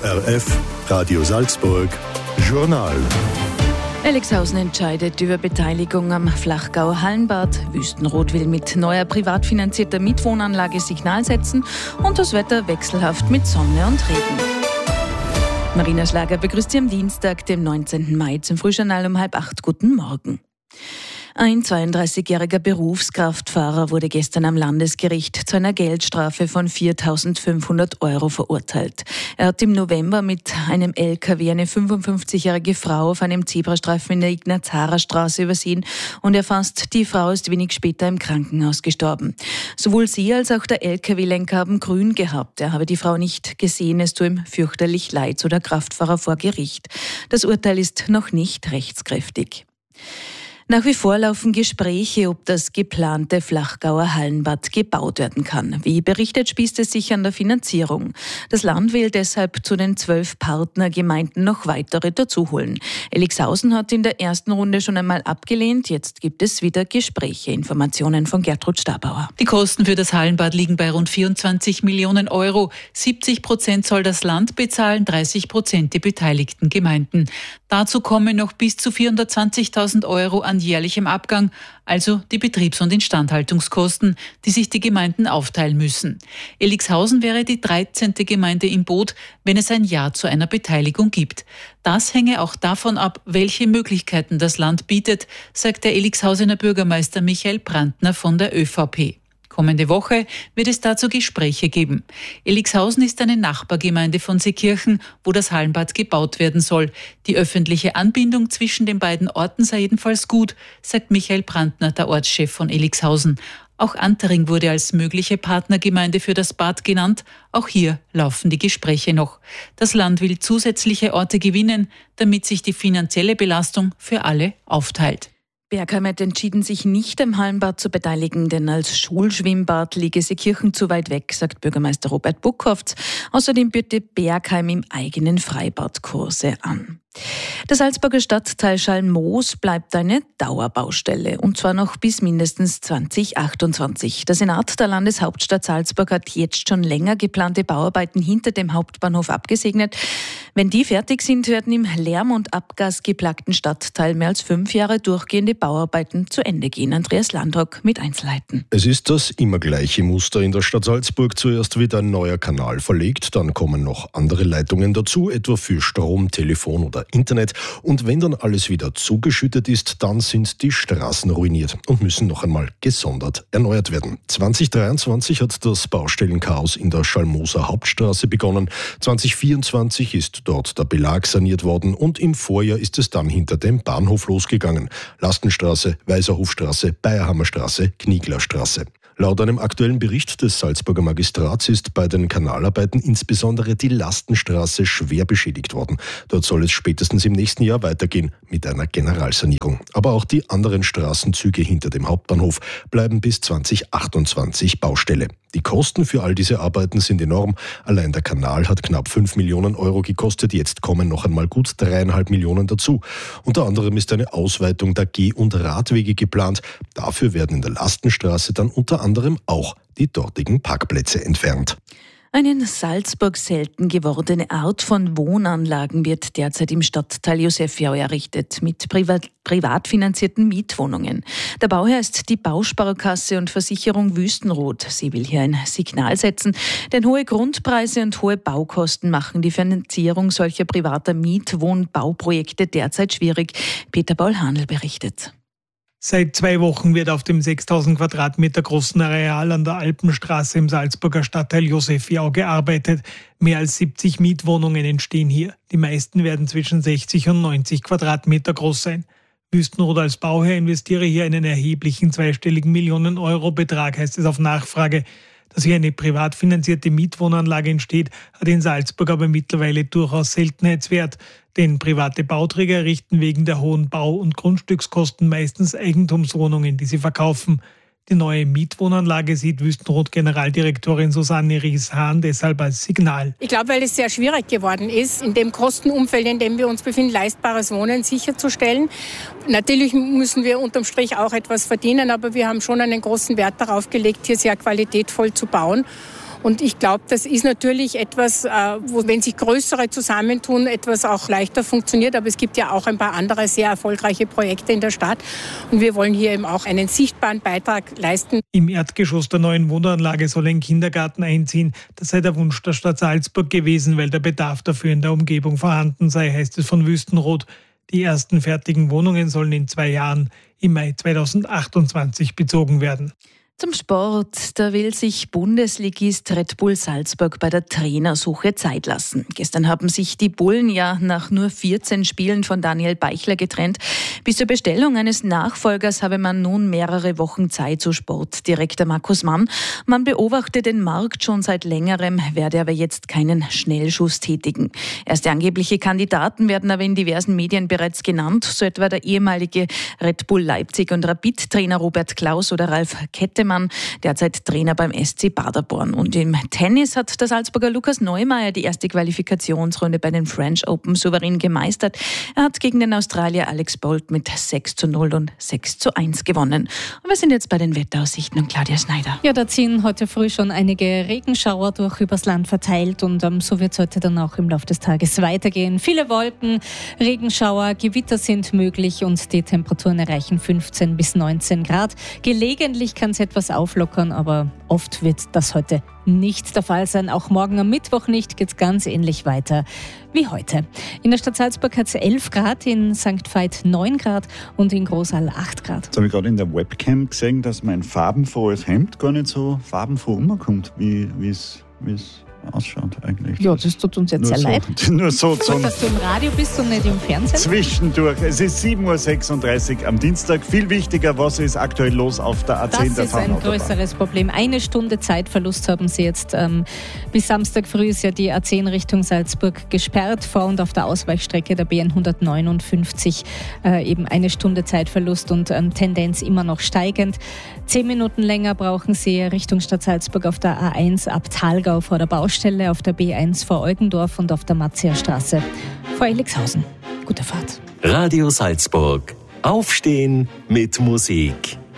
ORF, Radio Salzburg, Journal. Elixhausen entscheidet über Beteiligung am Flachgauer Hallenbad. Wüstenrot will mit neuer privat finanzierter Mietwohnanlage Signal setzen und das Wetter wechselhaft mit Sonne und Regen. Marina Schlager begrüßt Sie am Dienstag, dem 19. Mai, zum Frühjournal um 7:30. Guten Morgen. Ein 32-jähriger Berufskraftfahrer wurde gestern am Landesgericht zu einer Geldstrafe von 4.500 € verurteilt. Er hat im November mit einem LKW eine 55-jährige Frau auf einem Zebrastreifen in der Ignaz-Harrer-Straße übersehen und erfasst, die Frau ist wenig später im Krankenhaus gestorben. Sowohl sie als auch der LKW-Lenker haben grün gehabt. Er habe die Frau nicht gesehen, es tue ihm fürchterlich leid, so der Kraftfahrer vor Gericht. Das Urteil ist noch nicht rechtskräftig. Nach wie vor laufen Gespräche, ob das geplante Flachgauer Hallenbad gebaut werden kann. Wie berichtet, spießt es sich an der Finanzierung. Das Land will deshalb zu den 12 Partnergemeinden noch weitere dazuholen. Elixhausen hat in der ersten Runde schon einmal abgelehnt. Jetzt gibt es wieder Gespräche. Informationen von Gertrud Stabauer. Die Kosten für das Hallenbad liegen bei rund 24 Millionen €. 70% soll das Land bezahlen, 30% die beteiligten Gemeinden. Dazu kommen noch bis zu 420.000 € an jährlichem Abgang, also die Betriebs- und Instandhaltungskosten, die sich die Gemeinden aufteilen müssen. Elixhausen wäre die 13. Gemeinde im Boot, wenn es ein Ja zu einer Beteiligung gibt. Das hänge auch davon ab, welche Möglichkeiten das Land bietet, sagt der Elixhausener Bürgermeister Michael Brandner von der ÖVP. Kommende Woche wird es dazu Gespräche geben. Elixhausen ist eine Nachbargemeinde von Seekirchen, wo das Hallenbad gebaut werden soll. Die öffentliche Anbindung zwischen den beiden Orten sei jedenfalls gut, sagt Michael Brandner, der Ortschef von Elixhausen. Auch Antering wurde als mögliche Partnergemeinde für das Bad genannt. Auch hier laufen die Gespräche noch. Das Land will zusätzliche Orte gewinnen, damit sich die finanzielle Belastung für alle aufteilt. Bergheim hat entschieden, sich nicht am Hallenbad zu beteiligen, denn als Schulschwimmbad liege Seekirchen zu weit weg, sagt Bürgermeister Robert Buckhoff. Außerdem bietet Bergheim im eigenen Freibad Kurse an. Der Salzburger Stadtteil Schalmoos bleibt eine Dauerbaustelle, und zwar noch bis mindestens 2028. Der Senat der Landeshauptstadt Salzburg hat jetzt schon länger geplante Bauarbeiten hinter dem Hauptbahnhof abgesegnet. Wenn die fertig sind, werden im Lärm- und abgasgeplagten Stadtteil mehr als 5 Jahre durchgehende Bauarbeiten zu Ende gehen. Andreas Landrock mit Einzelheiten. Es ist das immer gleiche Muster in der Stadt Salzburg. Zuerst wird ein neuer Kanal verlegt, dann kommen noch andere Leitungen dazu, etwa für Strom, Telefon oder Internet. Und wenn dann alles wieder zugeschüttet ist, dann sind die Straßen ruiniert und müssen noch einmal gesondert erneuert werden. 2023 hat das Baustellenchaos in der Schalmooser Hauptstraße begonnen. 2024 ist dort der Belag saniert worden und im Vorjahr ist es dann hinter dem Bahnhof losgegangen. Lastenstraße, Weiserhofstraße, Bayerhammerstraße, Knieglerstraße. Laut einem aktuellen Bericht des Salzburger Magistrats ist bei den Kanalarbeiten insbesondere die Lastenstraße schwer beschädigt worden. Dort soll es spätestens im nächsten Jahr weitergehen mit einer Generalsanierung. Aber auch die anderen Straßenzüge hinter dem Hauptbahnhof bleiben bis 2028 Baustelle. Die Kosten für all diese Arbeiten sind enorm. Allein der Kanal hat knapp 5 Millionen € gekostet. Jetzt kommen noch einmal gut 3,5 Millionen dazu. Unter anderem ist eine Ausweitung der Geh- und Radwege geplant. Dafür werden in der Lastenstraße dann unter anderem auch die dortigen Parkplätze entfernt. Eine in Salzburg selten gewordene Art von Wohnanlagen wird derzeit im Stadtteil Josephiau errichtet, mit privat finanzierten Mietwohnungen. Der Bauherr ist die Bausparkasse und Versicherung Wüstenrot. Sie will hier ein Signal setzen, denn hohe Grundpreise und hohe Baukosten machen die Finanzierung solcher privater Mietwohnbauprojekte derzeit schwierig. Peter Paul-Hanl berichtet. Seit 2 Wochen wird auf dem 6.000 Quadratmeter großen Areal an der Alpenstraße im Salzburger Stadtteil Josephiau gearbeitet. Mehr als 70 Mietwohnungen entstehen hier. Die meisten werden zwischen 60 und 90 Quadratmeter groß sein. Wüstenrot als Bauherr investiere hier einen erheblichen zweistelligen Millionen-Euro-Betrag, heißt es auf Nachfrage. Dass hier eine privat finanzierte Mietwohnanlage entsteht, hat in Salzburg aber mittlerweile durchaus Seltenheitswert. Denn private Bauträger errichten wegen der hohen Bau- und Grundstückskosten meistens Eigentumswohnungen, die sie verkaufen. Die neue Mietwohnanlage sieht Wüstenrot-Generaldirektorin Susanne Ries-Hahn deshalb als Signal. Ich glaube, weil es sehr schwierig geworden ist, in dem Kostenumfeld, in dem wir uns befinden, leistbares Wohnen sicherzustellen. Natürlich müssen wir unterm Strich auch etwas verdienen, aber wir haben schon einen großen Wert darauf gelegt, hier sehr qualitätvoll zu bauen. Und ich glaube, das ist natürlich etwas, wo, wenn sich größere zusammentun, etwas auch leichter funktioniert. Aber es gibt ja auch ein paar andere sehr erfolgreiche Projekte in der Stadt. Und wir wollen hier eben auch einen sichtbaren Beitrag leisten. Im Erdgeschoss der neuen Wohnanlage soll ein Kindergarten einziehen. Das sei der Wunsch der Stadt Salzburg gewesen, weil der Bedarf dafür in der Umgebung vorhanden sei, heißt es von Wüstenrot. Die ersten fertigen Wohnungen sollen in 2 Jahren im Mai 2028 bezogen werden. Zum Sport, da will sich Bundesligist Red Bull Salzburg bei der Trainersuche Zeit lassen. Gestern haben sich die Bullen ja nach nur 14 Spielen von Daniel Beichler getrennt. Bis zur Bestellung eines Nachfolgers habe man nun mehrere Wochen Zeit, so Sportdirektor Markus Mann. Man beobachte den Markt schon seit längerem, werde aber jetzt keinen Schnellschuss tätigen. Erste angebliche Kandidaten werden aber in diversen Medien bereits genannt, so etwa der ehemalige Red Bull Leipzig und Rapid-Trainer Robert Klaus oder Ralf Kettemann, derzeit Trainer beim SC Paderborn. Und im Tennis hat der Salzburger Lukas Neumeier die erste Qualifikationsrunde bei den French Open souverän gemeistert. Er hat gegen den Australier Alex Bolt mit 6:0 und 6:1 gewonnen. Und wir sind jetzt bei den Wetteraussichten und Claudia Schneider. Ja, da ziehen heute früh schon einige Regenschauer durch übers Land verteilt und so wird es heute dann auch im Laufe des Tages weitergehen. Viele Wolken, Regenschauer, Gewitter sind möglich und die Temperaturen erreichen 15 bis 19 Grad. Gelegentlich kann es etwas auflockern, aber oft wird das heute nicht der Fall sein. Auch morgen am Mittwoch nicht, geht es ganz ähnlich weiter wie heute. In der Stadt Salzburg hat es 11 Grad, in St. Veit 9 Grad und in Großal 8 Grad. Jetzt habe ich gerade in der Webcam gesehen, dass mein farbenfrohes Hemd gar nicht so farbenfroh umkommt, wie es ausschaut eigentlich. Ja, das tut uns jetzt sehr leid. Nur so Gut, dass du im Radio bist und nicht im Fernsehen. Zwischendurch. Es ist 7:36 Uhr am Dienstag. Viel wichtiger, was ist aktuell los auf der A10 der Das ist ein größeres Problem. 1 Stunde Zeitverlust haben sie jetzt. Bis Samstag früh ist ja die A10 Richtung Salzburg gesperrt. Vor und auf der Ausweichstrecke der BN 159 eben 1 Stunde Zeitverlust und Tendenz immer noch steigend. 10 Minuten länger brauchen sie Richtung Stadt Salzburg auf der A1 ab Thalgau vor der Baustelle, auf der B1 vor Eugendorf und auf der Matzierstraße vor Elixhausen. Gute Fahrt. Radio Salzburg. Aufstehen mit Musik.